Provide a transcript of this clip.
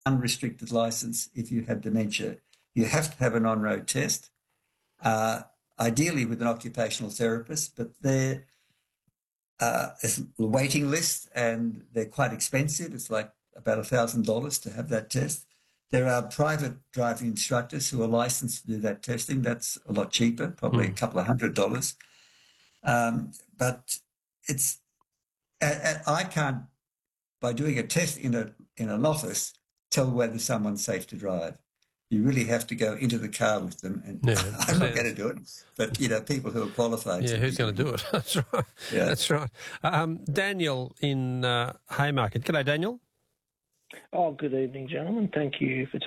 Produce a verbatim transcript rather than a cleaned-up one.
unrestricted license if you have dementia. You have to have an on-road test, uh, ideally with an occupational therapist, but they're uh, there's a waiting list and they're quite expensive. It's like about one thousand dollars to have that test. There are private driving instructors who are licensed to do that testing. That's a lot cheaper, probably mm. a couple of hundred dollars. Um, but it's I can't, by doing a test in a in an office, tell whether someone's safe to drive. You really have to go into the car with them, and yeah, I'm not going to do it. But you know, people who are qualified. Yeah, who's going to do it? That's right. Yeah. That's right. Um, Daniel in uh, Haymarket. G'day, Daniel. Oh, good evening, gentlemen. Thank you for